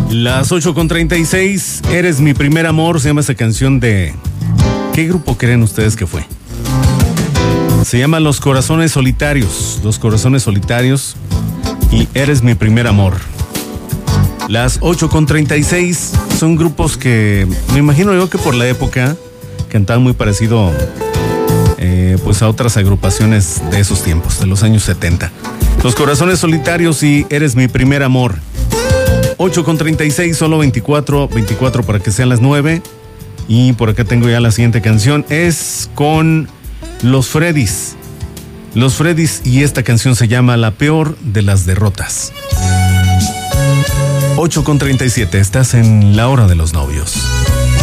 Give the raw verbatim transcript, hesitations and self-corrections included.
Las ocho con treinta y seis, Eres mi primer amor, se llama esa canción de... ¿Qué grupo creen ustedes que fue? Se llama Los Corazones Solitarios, Los Corazones Solitarios y Eres mi primer amor. Las ocho con treinta y seis son grupos que me imagino yo que por la época cantaban muy parecido eh, pues a otras agrupaciones de esos tiempos, de los años setenta. Los Corazones Solitarios y Eres mi primer amor. ocho con treinta y seis, solo veinticuatro, veinticuatro para que sean las nueve. Y por acá tengo ya la siguiente canción. Es con Los Freddys. Los Freddys y esta canción se llama La peor de las derrotas. ocho con treinta y siete, estás en La Hora de los Novios.